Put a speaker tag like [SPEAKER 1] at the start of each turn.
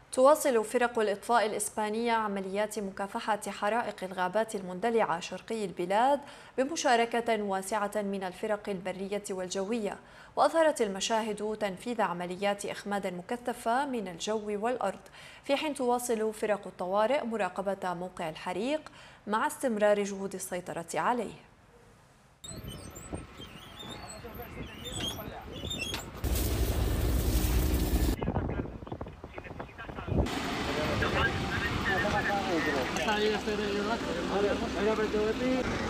[SPEAKER 1] تواصل فرق الإطفاء الإسبانية عمليات مكافحة حرائق الغابات المندلعة شرقي البلاد بمشاركة واسعة من الفرق البرية والجوية، وأظهرت المشاهد تنفيذ عمليات إخماد مكثفة من الجو والأرض، في حين تواصل فرق الطوارئ مراقبة موقع الحريق مع استمرار جهود السيطرة عليه.
[SPEAKER 2] Ahí estoy